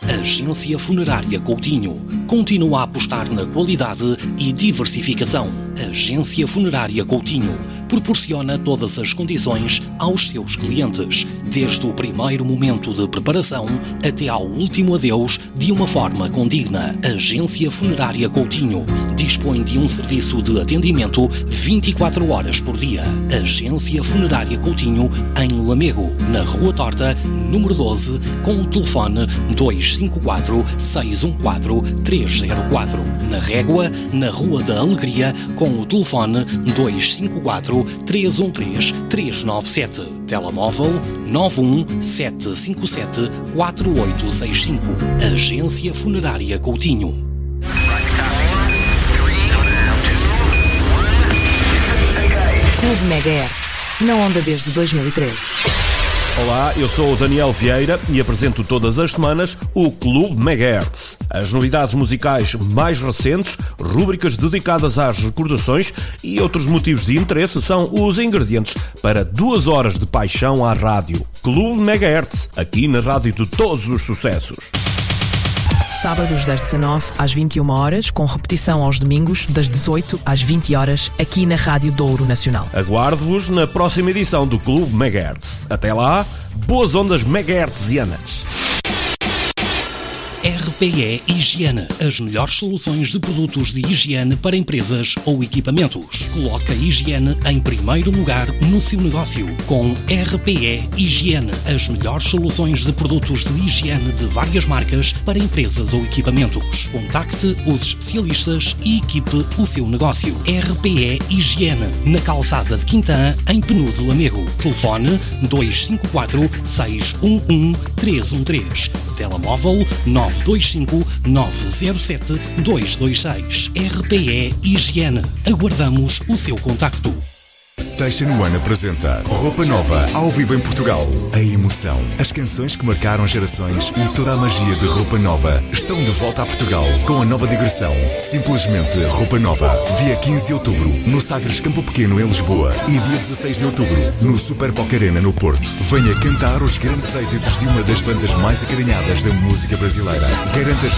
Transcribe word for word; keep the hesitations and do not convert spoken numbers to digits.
Agência Funerária Coutinho. Continua a apostar na qualidade e diversificação. Agência Funerária Coutinho proporciona todas as condições aos seus clientes, desde o primeiro momento de preparação até ao último adeus, de uma forma condigna. Agência Funerária Coutinho dispõe de um serviço de atendimento vinte e quatro horas por dia. Agência Funerária Coutinho, em Lamego, na Rua Torta, número doze, com o telefone dois cinco quatro, seis um quatro, três zero quatro. Na Régua, na Rua da Alegria, com o telefone dois cinco quatro, três um três, três nove sete. Telemóvel nove um sete cinco sete, quatro oito seis cinco. Agência Funerária Coutinho. Clube Megahertz, na onda desde dois mil e treze. Olá, eu sou o Daniel Vieira e apresento todas as semanas o Clube Megahertz. As novidades musicais mais recentes, rúbricas dedicadas às recordações e outros motivos de interesse são os ingredientes para duas horas de paixão à rádio. Clube Megahertz, aqui na rádio de todos os sucessos. Sábados das dezanove às vinte e uma horas, com repetição aos domingos das dezoito às vinte horas, aqui na Rádio Douro Nacional. Aguardo-vos na próxima edição do Clube Megahertz. Até lá, boas ondas megahertzianas. R P E Higiene, as melhores soluções de produtos de higiene para empresas ou equipamentos. Coloque a higiene em primeiro lugar no seu negócio com R P E Higiene, as melhores soluções de produtos de higiene de várias marcas para empresas ou equipamentos. Contacte os especialistas e equipe o seu negócio. R P E Higiene, na calçada de Quintã, em Penude, Lamego. Telefone dois cinco quatro, seis um um, três um três. Telemóvel nove dois cinco, nove zero sete, dois dois seis. R P E Higiene. Aguardamos o seu contacto. Station One apresenta Roupa Nova, ao vivo em Portugal. A emoção, as canções que marcaram gerações e toda a magia de Roupa Nova estão de volta a Portugal com a nova digressão. Simplesmente Roupa Nova. Dia quinze de outubro, no Sagres Campo Pequeno, em Lisboa. E dia dezasseis de outubro, no Super Poc Arena, no Porto. Venha cantar os grandes êxitos de uma das bandas mais acarinhadas da música brasileira. Garanta já